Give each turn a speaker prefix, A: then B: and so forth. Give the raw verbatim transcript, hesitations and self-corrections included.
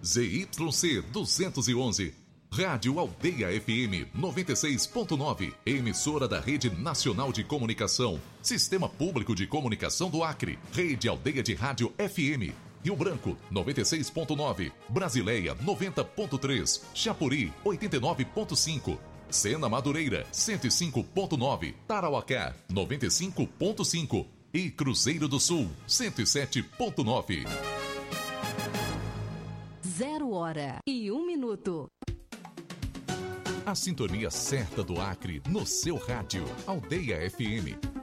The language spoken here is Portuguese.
A: Z Y C duzentos e onze. Rádio Aldeia F M noventa e seis ponto nove, emissora da Rede Nacional de Comunicação, Sistema Público de Comunicação do Acre, Rede Aldeia de Rádio F M. Rio Branco, noventa e seis ponto nove, Brasileia, noventa ponto três, Chapuri, oitenta e nove ponto cinco, Sena Madureira, cento e cinco ponto nove, Tarauacá, noventa e cinco ponto cinco e Cruzeiro do Sul, cento e sete ponto nove.
B: Zero hora e um minuto.
A: A sintonia certa do Acre no seu rádio. Aldeia F M.